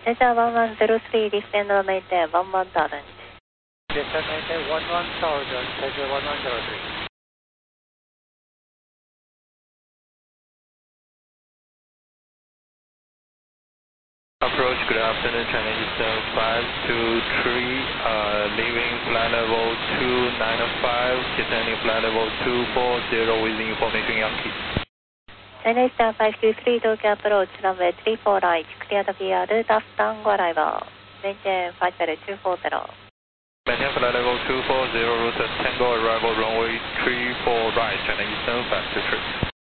Cesar 1103, descend or maintain 11,000. Descend maintain 11,000, Cesar 1103. Approach, good afternoon, China Eastern 523, leaving flight level 295, descending flight level 240 with information Yankee. China Eastern 523, Tokyo approach, runway 34 right, clear the VR, Tango arrival, maintain flight level 240. Maintain flight level 240, route Tango arrival, runway 34 right, China Eastern 523.